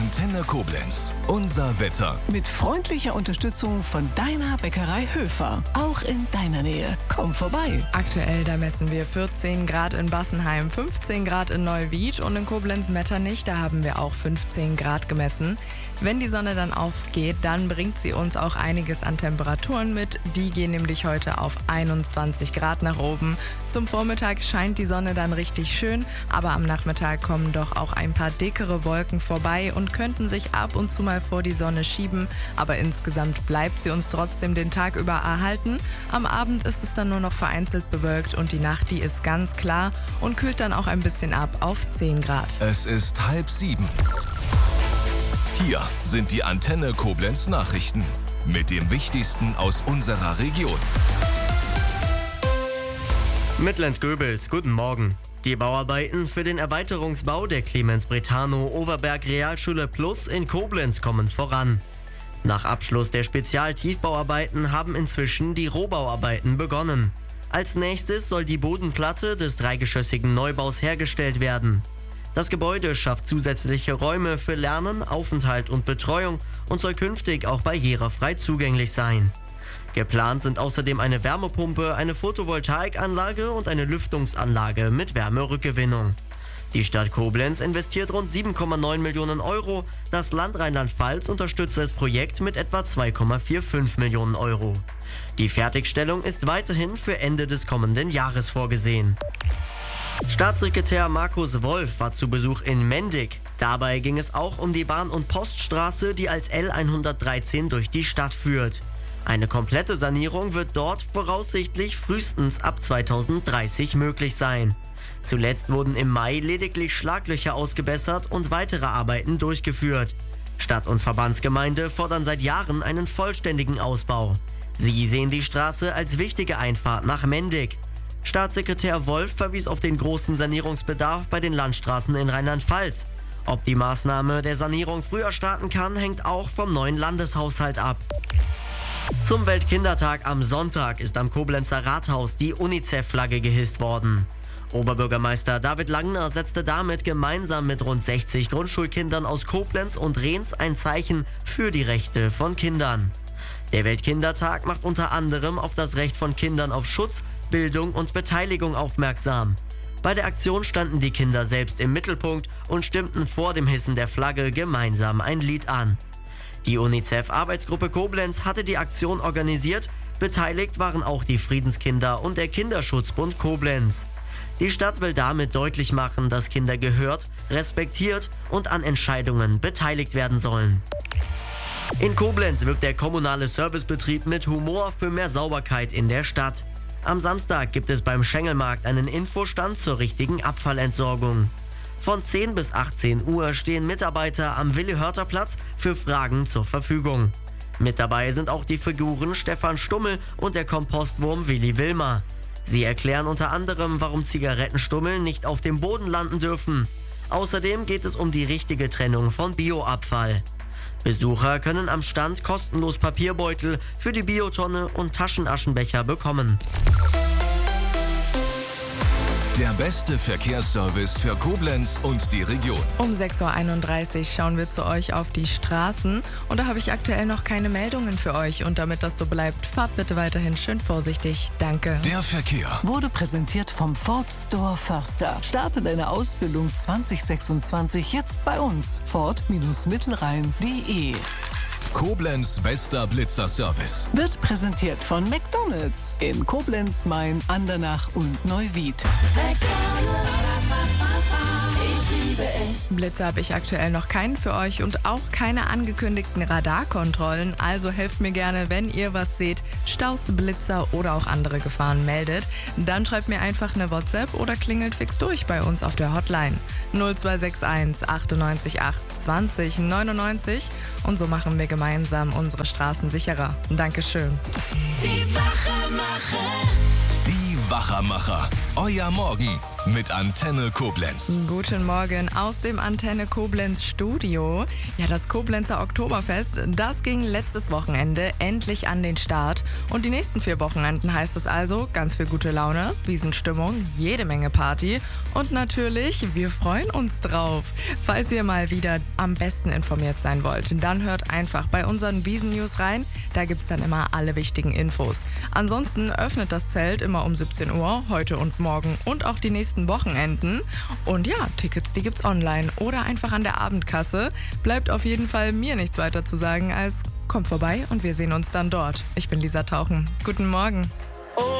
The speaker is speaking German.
Antenne Koblenz. Unser Wetter. Mit freundlicher Unterstützung von deiner Bäckerei Höfer. Auch in deiner Nähe. Komm vorbei. Aktuell, da messen wir 14 Grad in Bassenheim, 15 Grad in Neuwied und in Koblenz-Metternich, da haben wir auch 15 Grad gemessen. Wenn die Sonne dann aufgeht, dann bringt sie uns auch einiges an Temperaturen mit. Die gehen nämlich heute auf 21 Grad nach oben. Zum Vormittag scheint die Sonne dann richtig schön, aber am Nachmittag kommen doch auch ein paar dickere Wolken vorbei und könnten sich ab und zu mal vor die Sonne schieben. Aber insgesamt bleibt sie uns trotzdem den Tag über erhalten. Am Abend ist es dann nur noch vereinzelt bewölkt und die Nacht, die ist ganz klar und kühlt dann auch ein bisschen ab auf 10 Grad. Es ist 6:30. Hier sind die Antenne Koblenz Nachrichten mit dem Wichtigsten aus unserer Region. Mittlens-Göbels, guten Morgen. Die Bauarbeiten für den Erweiterungsbau der Clemens-Brethano-Overberg-Realschule Plus in Koblenz kommen voran. Nach Abschluss der Spezial-Tiefbauarbeiten haben inzwischen die Rohbauarbeiten begonnen. Als nächstes soll die Bodenplatte des dreigeschossigen Neubaus hergestellt werden. Das Gebäude schafft zusätzliche Räume für Lernen, Aufenthalt und Betreuung und soll künftig auch barrierefrei zugänglich sein. Geplant sind außerdem eine Wärmepumpe, eine Photovoltaikanlage und eine Lüftungsanlage mit Wärmerückgewinnung. Die Stadt Koblenz investiert rund 7,9 Millionen Euro. Das Land Rheinland-Pfalz unterstützt das Projekt mit etwa 2,45 Millionen Euro. Die Fertigstellung ist weiterhin für Ende des kommenden Jahres vorgesehen. Staatssekretär Markus Wolf war zu Besuch in Mendig. Dabei ging es auch um die Bahn- und Poststraße, die als L113 durch die Stadt führt. Eine komplette Sanierung wird dort voraussichtlich frühestens ab 2030 möglich sein. Zuletzt wurden im Mai lediglich Schlaglöcher ausgebessert und weitere Arbeiten durchgeführt. Stadt- und Verbandsgemeinde fordern seit Jahren einen vollständigen Ausbau. Sie sehen die Straße als wichtige Einfahrt nach Mendig. Staatssekretär Wolf verwies auf den großen Sanierungsbedarf bei den Landstraßen in Rheinland-Pfalz. Ob die Maßnahme der Sanierung früher starten kann, hängt auch vom neuen Landeshaushalt ab. Zum Weltkindertag am Sonntag ist am Koblenzer Rathaus die UNICEF-Flagge gehisst worden. Oberbürgermeister David Langner setzte damit gemeinsam mit rund 60 Grundschulkindern aus Koblenz und Rehns ein Zeichen für die Rechte von Kindern. Der Weltkindertag macht unter anderem auf das Recht von Kindern auf Schutz, Bildung und Beteiligung aufmerksam. Bei der Aktion standen die Kinder selbst im Mittelpunkt und stimmten vor dem Hissen der Flagge gemeinsam ein Lied an. Die UNICEF-Arbeitsgruppe Koblenz hatte die Aktion organisiert. Beteiligt waren auch die Friedenskinder und der Kinderschutzbund Koblenz. Die Stadt will damit deutlich machen, dass Kinder gehört, respektiert und an Entscheidungen beteiligt werden sollen. In Koblenz wirkt der kommunale Servicebetrieb mit Humor für mehr Sauberkeit in der Stadt. Am Samstag gibt es beim Schengelmarkt einen Infostand zur richtigen Abfallentsorgung. Von 10 bis 18 Uhr stehen Mitarbeiter am Willi-Hörter-Platz für Fragen zur Verfügung. Mit dabei sind auch die Figuren Stefan Stummel und der Kompostwurm Willi Wilmer. Sie erklären unter anderem, warum Zigarettenstummel nicht auf dem Boden landen dürfen. Außerdem geht es um die richtige Trennung von Bioabfall. Besucher können am Stand kostenlos Papierbeutel für die Biotonne und Taschenaschenbecher bekommen. Der beste Verkehrsservice für Koblenz und die Region. Um 6:31 Uhr schauen wir zu euch auf die Straßen und da habe ich aktuell noch keine Meldungen für euch und damit das so bleibt, fahrt bitte weiterhin schön vorsichtig. Danke. Der Verkehr Wurde präsentiert vom Ford Store Förster. Starte deine Ausbildung 2026 jetzt bei uns. Ford-Mittelrhein.de. Koblenz bester Blitzerservice. Wird präsentiert von McDonald's in Koblenz, Main, Andernach und Neuwied. Blitzer habe ich aktuell noch keinen für euch und auch keine angekündigten Radarkontrollen. Also helft mir gerne, wenn ihr was seht, Staus, Blitzer oder auch andere Gefahren meldet. Dann schreibt mir einfach eine WhatsApp oder klingelt fix durch bei uns auf der Hotline 0261 98 8 20 99 und so machen wir gemeinsam unsere Straßen sicherer. Dankeschön. Die Wachermacher. Euer Morgen mit Antenne Koblenz. Guten Morgen aus dem Antenne Koblenz Studio. Ja, das Koblenzer Oktoberfest, das ging letztes Wochenende endlich an den Start. Und die nächsten 4 Wochenenden heißt es also ganz viel gute Laune, Wiesenstimmung, jede Menge Party. Und natürlich, wir freuen uns drauf. Falls ihr mal wieder am besten informiert sein wollt, dann hört einfach bei unseren Wiesen-News rein. Da gibt's dann immer alle wichtigen Infos. Ansonsten öffnet das Zelt immer um 17 Uhr, heute und morgen und auch die nächsten Wochenenden. Und ja, Tickets, die gibt's online oder einfach an der Abendkasse. Bleibt auf jeden Fall mir nichts weiter zu sagen als kommt vorbei und wir sehen uns dann dort. Ich bin Lisa Tauchen. Guten Morgen.